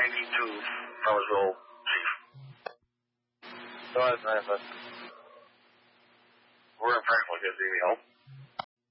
92 Thomasville, Chief. Go ahead, Samantha. We're in Franklin. Guys, need any help?